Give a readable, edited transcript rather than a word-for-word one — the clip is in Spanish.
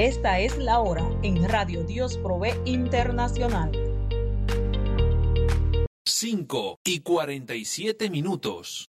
Esta es la hora en Radio Dios Provee Internacional. 5:47.